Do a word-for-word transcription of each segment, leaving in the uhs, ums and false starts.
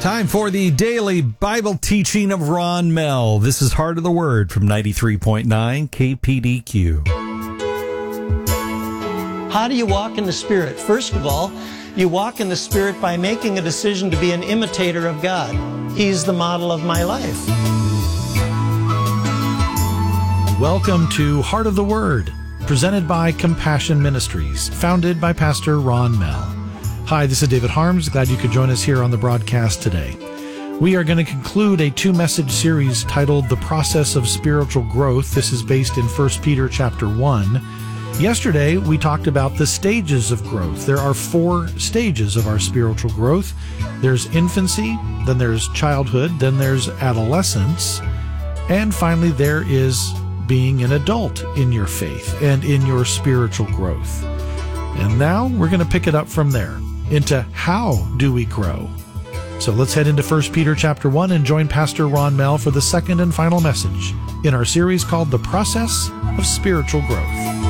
Time for the daily Bible teaching of Ron Mell. This is Heart of the Word from ninety-three point nine K P D Q. How do you walk in the Spirit? First of all, you walk in the Spirit by making a decision to be an imitator of God. He's the model of my life. Welcome to Heart of the Word, presented by Compassion Ministries, founded by Pastor Ron Mell. Hi, this is David Harms. Glad you could join us here on the broadcast today. We are going to conclude a two-message series titled The Process of Spiritual Growth. This is based in First Peter chapter one. Yesterday, we talked about the stages of growth. There are four stages of our spiritual growth. There's infancy, then there's childhood, then there's adolescence, and finally there is being an adult in your faith and in your spiritual growth. And now we're going to pick it up from there into how do we grow. So let's head into First Peter chapter one and join Pastor Ron Mell for the second and final message in our series called The Process of Spiritual Growth.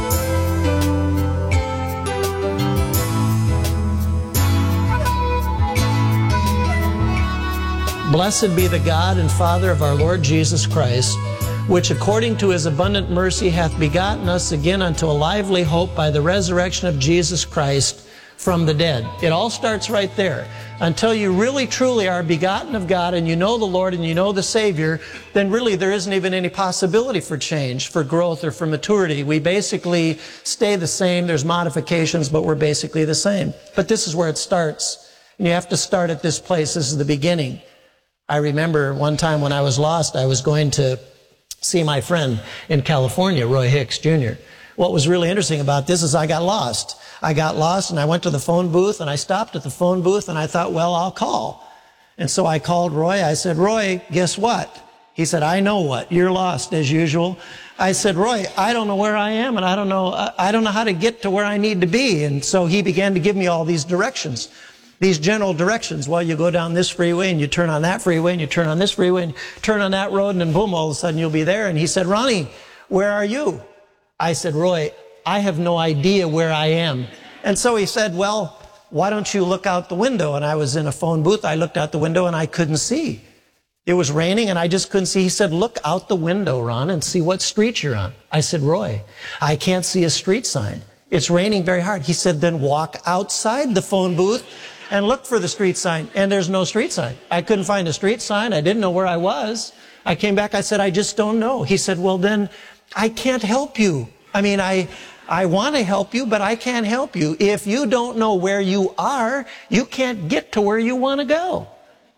Blessed be the God and Father of our Lord Jesus Christ, which according to his abundant mercy hath begotten us again unto a lively hope by the resurrection of Jesus Christ from the dead. It all starts right there. Until you really truly are begotten of God and you know the Lord and you know the Savior, then really there isn't even any possibility for change, for growth, or for maturity. We basically stay the same. There's modifications, but we're basically the same. But this is where it starts. And you have to start at this place. This is the beginning. I remember one time when I was lost, I was going to see my friend in California, Roy Hicks Junior What was really interesting about this is I got lost. I got lost and I went to the phone booth and I stopped at the phone booth and I thought, well, I'll call. And so I called Roy. I said, Roy, guess what? He said, I know what. You're lost as usual. I said, Roy, I don't know where I am and I don't know, I don't know how to get to where I need to be. And so he began to give me all these directions. These general directions. Well, you go down this freeway and you turn on that freeway and you turn on this freeway and turn on that road and then boom, all of a sudden you'll be there. And he said, Ronnie, where are you? I said, Roy, I have no idea where I am. And so he said, well, why don't you look out the window? And I was in a phone booth. I looked out the window and I couldn't see. It was raining and I just couldn't see. He said, look out the window, Ron, and see what street you're on. I said, Roy, I can't see a street sign. It's raining very hard. He said, then walk outside the phone booth and look for the street sign. And there's no street sign. I couldn't find a street sign. I didn't know where I was. I came back. I said, I just don't know. He said, well, then I can't help you. I mean, I, I want to help you, but I can't help you. If you don't know where you are, you can't get to where you want to go.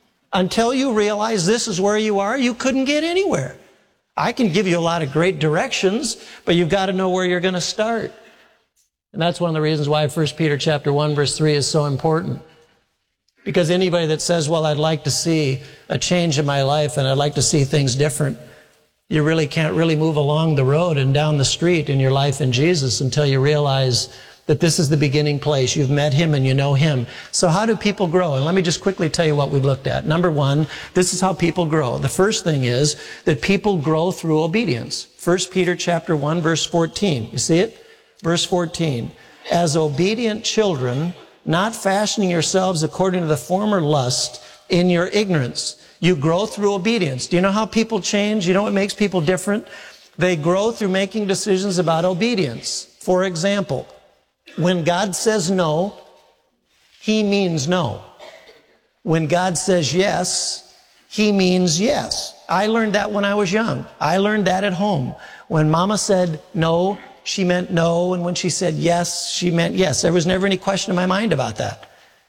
Until you realize this is where you are, you couldn't get anywhere. I can give you a lot of great directions, but you've got to know where you're going to start. And that's one of the reasons why First Peter chapter one, verse three is so important. Because anybody that says, well, I'd like to see a change in my life and I'd like to see things different, you really can't really move along the road and down the street in your life in Jesus until you realize that this is the beginning place. You've met him and you know him. So how do people grow? And let me just quickly tell you what we've looked at. Number one, this is how people grow. The first thing is that people grow through obedience. First Peter chapter one, verse fourteen. You see it? Verse fourteen. As obedient children, not fashioning yourselves according to the former lust in your ignorance. You grow through obedience. Do you know how people change? You know what makes people different? They grow through making decisions about obedience. For example, when God says no, he means no. When God says yes, he means yes. I learned that when I was young. I learned that at home. When Mama said no, she meant no, and when she said yes, she meant yes. There was never any question in my mind about that.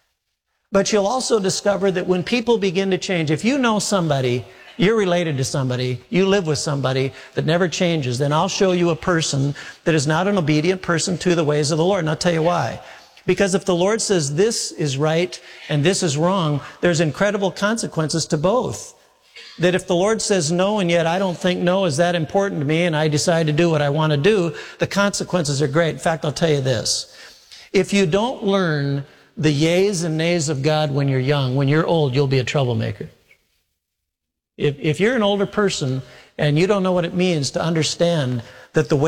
But you'll also discover that when people begin to change, if you know somebody, you're related to somebody, you live with somebody that never changes, then I'll show you a person that is not an obedient person to the ways of the Lord. And I'll tell you why. Because if the Lord says this is right and this is wrong, there's incredible consequences to both. That if the Lord says no, and yet I don't think no is that important to me, and I decide to do what I want to do, the consequences are great. In fact, I'll tell you this. If you don't learn the yeas and nays of God when you're young, when you're old, you'll be a troublemaker. If, if you're an older person and you don't know what it means to understand that the way